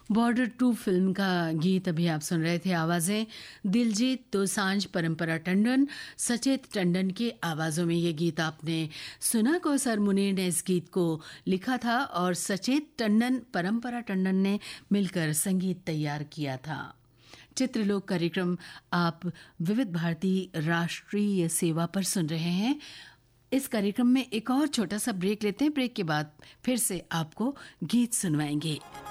Border 2 film का गीत अभी आप सुन रहे थे। आवाज़ें दिलजीत दोसांझ, परंपरा टंडन, सचेत टंडन की आवाज़ों में ये गीत आपने सुना। कौसर मुनीर ने इस गीत को लिखा था और सचेत टंडन, परंपरा टंडन ने मिलकर संगीत तैयार किया था। चित्रलोक कार्यक्रम आप विविध भारती राष्ट्रीय सेवा पर सुन रहे हैं। इस कार्यक्रम में एक और छोटा सा ब्रेक लेते हैं। ब्रेक के बाद फिर से आपको गीत सुनवाएंगे।